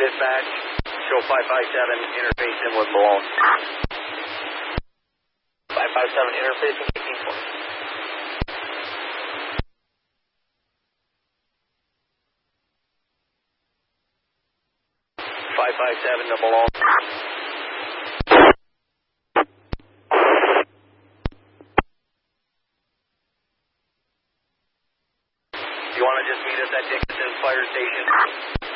Dispatch, show 557 interfacing with Malone. 557 interfacing 1820. 557 to Malone. You want to just meet us at Dickinson Fire Station?